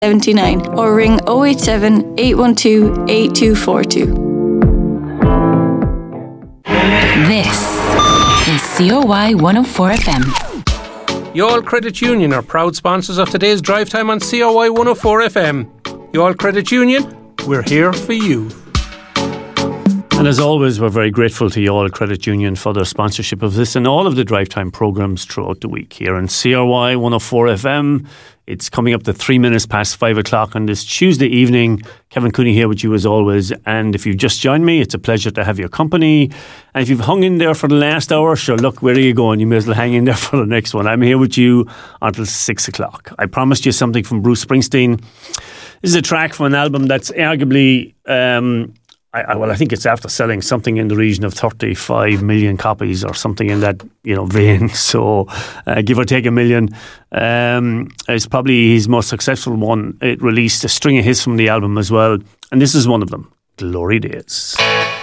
79 or ring 087 812 8242. This is COY 104 FM. Youall Credit Union are proud sponsors of today's drive time on COY 104 FM. Youall Credit Union, we're here for you. And as always, we're very grateful to Youall Credit Union for their sponsorship of this and all of the drive time programmes throughout the week here on CRY 104 FM. It's coming up to 3 minutes past 5 o'clock on this Tuesday evening. Kevin Cooney here with you as always. And if you've just joined me, it's a pleasure to have your company. And if you've hung in there for the last hour, sure, look, where are you going? You may as well hang in there for the next one. I'm here with you until 6 o'clock. I promised you something from Bruce Springsteen. This is a track from an album that's arguably... I think it's after selling something in the region of 35 million copies or something in that vein. So give or take a million. It's probably his most successful one. It released a string of hits from the album as well, and this is one of them, Glory Days.